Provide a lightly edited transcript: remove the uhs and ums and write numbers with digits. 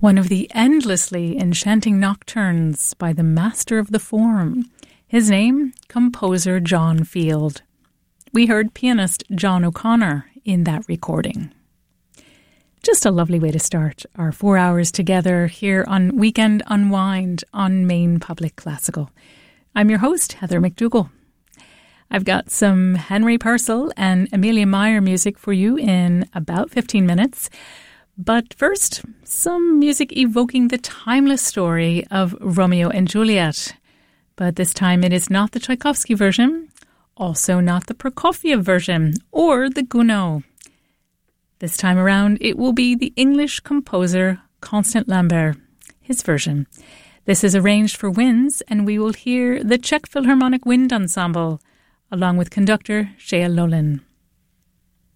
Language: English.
one of the endlessly enchanting nocturnes by the master of the form. His name, composer John Field. We heard pianist John O'Connor in that recording. Just a lovely way to start our 4 hours together here on Weekend Unwind on Maine Public Classical. I'm your host, Heather McDougall. I've got some Henry Purcell and Amelia Meyer music for you in about 15 minutes. But first, some music evoking the timeless story of Romeo and Juliet. But this time it is not the Tchaikovsky version, also not the Prokofiev version, or the Gounod. This time around, it will be the English composer Constant Lambert, his version. This is arranged for winds, and we will hear the Czech Philharmonic Wind Ensemble, along with conductor Shea Lolin.